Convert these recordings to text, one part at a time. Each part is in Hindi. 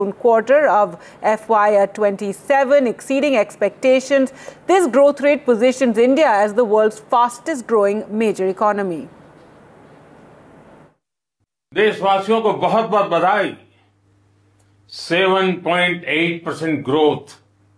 quarter of FY27, exceeding expectations. This growth rate positions India as the world's fastest growing major economy. देशवासियों को बहुत बहुत बधाई। 7.8% ग्रोथ,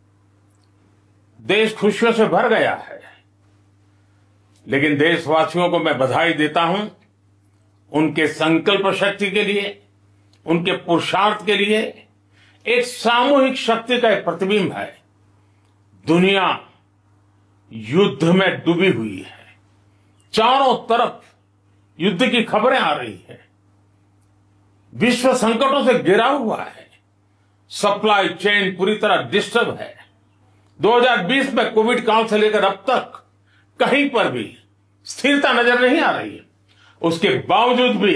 देश खुशियों से भर गया है। लेकिन देशवासियों को मैं बधाई देता हूं उनके संकल्प शक्ति के लिए, उनके पुरुषार्थ के लिए। एक सामूहिक शक्ति का एक प्रतिबिंब है। दुनिया युद्ध में डूबी हुई है, चारों तरफ युद्ध की खबरें आ रही है, विश्व संकटों से घिरा हुआ है, सप्लाई चेन पूरी तरह डिस्टर्ब है। 2020 में कोविड काल से लेकर अब तक कहीं पर भी स्थिरता नजर नहीं आ रही है। उसके बावजूद भी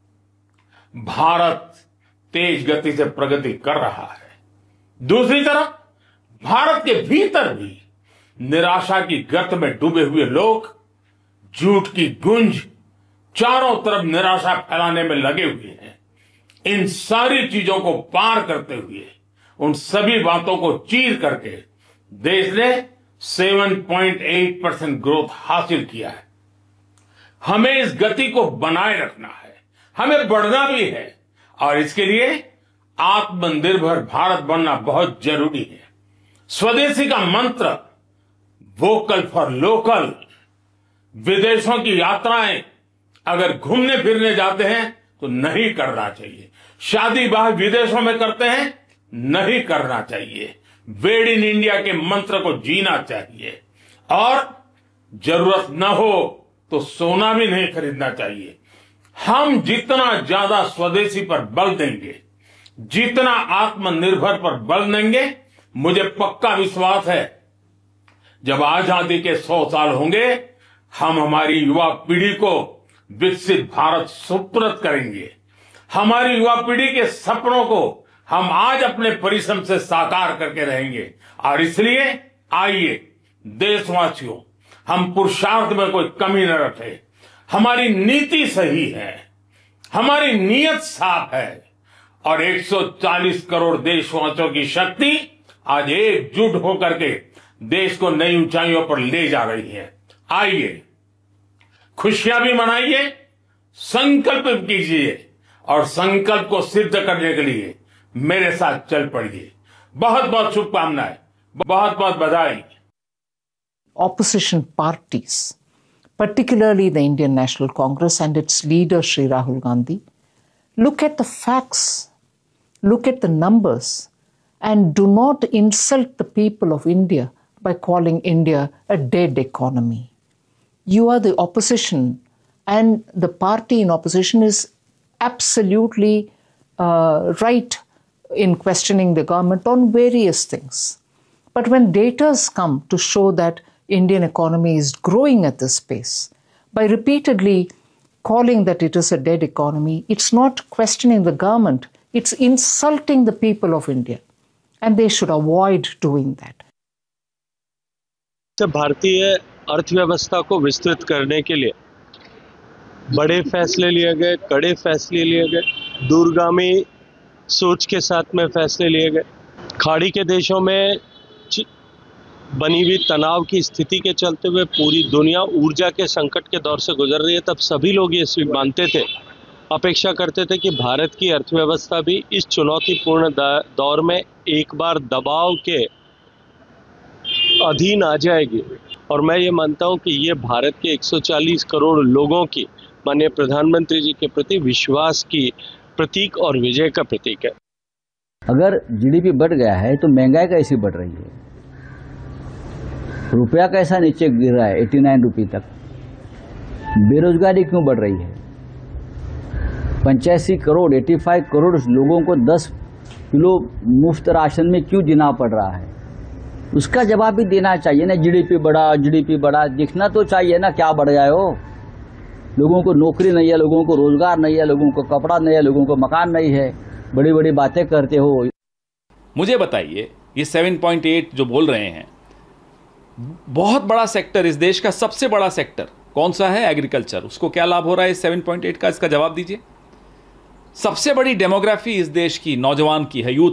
भारत तेज गति से प्रगति कर रहा है। दूसरी तरफ भारत के भीतर भी निराशा की गर्त में डूबे हुए लोग झूठ की गुंज, चारों तरफ निराशा फैलाने में लगे हुए हैं। इन सारी चीजों को पार करते हुए, उन सभी बातों को चीर करके देश ने 7.8% ग्रोथ हासिल किया है। हमें इस गति को बनाए रखना है, हमें बढ़ना भी है, और इसके लिए आत्मनिर्भर भारत बनना बहुत जरूरी है। स्वदेशी का मंत्र, वोकल फॉर लोकल। विदेशों की यात्राएं अगर घूमने फिरने जाते हैं तो नहीं करना चाहिए। शादी ब्याह विदेशों में करते हैं, नहीं करना चाहिए। मेड इन इंडिया के मंत्र को जीना चाहिए, और जरूरत न हो तो सोना भी नहीं खरीदना चाहिए। हम जितना ज्यादा स्वदेशी पर बल देंगे, जितना आत्मनिर्भर पर बल देंगे, मुझे पक्का विश्वास है जब आजादी के 100 साल होंगे, हम हमारी युवा पीढ़ी को विकसित भारत सुपुर्द करेंगे। हमारी युवा पीढ़ी के सपनों को हम आज अपने परिश्रम से साकार करके रहेंगे। और इसलिए आइए देशवासियों, हम पुरुषार्थ में कोई कमी न रखें। हमारी नीति सही है, हमारी नीयत साफ है, और 140 करोड़ देशवासियों की शक्ति आज एकजुट होकर के देश को नई ऊंचाइयों पर ले जा रही है। आइए खुशियां भी मनाइए, संकल्प कीजिए, और संकल्प को सिद्ध करने के लिए मेरे साथ चल पड़िए। बहुत बहुत शुभकामनाएं, बहुत बहुत बधाई। Opposition parties, particularly the Indian National Congress and its leader Shri Rahul Gandhi, look at the facts, look at the numbers, and do not insult the people of India by calling India a dead economy. You are the opposition, and the party in opposition is absolutely right in questioning the government on various things. But when data come to show that Indian economy is growing at this pace, by repeatedly calling that it is a dead economy, it's not questioning the government, it's insulting the people of India, and they should avoid doing that. भारतीय अर्थव्यवस्था को विस्तृत करने के लिए बड़े फैसले लिए गए, कड़े फैसले लिए गए, दूरगामी सोच के साथ में फैसले लिए गए। खाड़ी के देशों में बनी हुई तनाव की स्थिति के चलते हुए पूरी दुनिया ऊर्जा के संकट के दौर से गुजर रही है। तब सभी लोग ये मानते थे, अपेक्षा करते थे कि भारत की अर्थव्यवस्था भी इस चुनौतीपूर्ण दौर में एक बार दबाव के अधीन आ जाएगी। और मैं ये मानता हूँ कि ये भारत के 140 करोड़ लोगों की माननीय प्रधानमंत्री जी के प्रति विश्वास की प्रतीक और विजय का प्रतीक है। अगर जीडीपी बढ़ गया है तो महंगाई कैसी बढ़ रही है? रुपया कैसा नीचे गिर रहा है 89 रुपये तक? बेरोजगारी क्यों बढ़ रही है? 85 करोड़ 85 करोड़ लोगों को 10 किलो मुफ्त राशन में क्यों जीना पड़ रहा है? उसका जवाब भी देना चाहिए ना। जीडीपी बढ़ा, दिखना तो चाहिए ना क्या बढ़ गया हो। लोगों को नौकरी नहीं है, लोगों को रोजगार नहीं है, लोगों को कपड़ा नहीं है, लोगों को मकान नहीं है, बड़ी बड़ी बातें करते हो। मुझे बताइए, ये 7.8 जो बोल रहे हैं, बहुत बड़ा सेक्टर, इस देश का सबसे बड़ा सेक्टर कौन सा है? एग्रीकल्चर। उसको क्या लाभ हो रहा है इस 7.8 का? इसका जवाब दीजिए। सबसे बड़ी डेमोग्राफी इस देश की नौजवान की है, यूथ